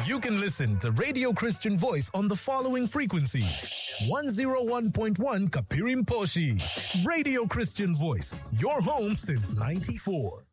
You can listen to Radio Christian Voice on the following frequencies. 101.1 Kapirimposhi. Radio Christian Voice, your home since 94.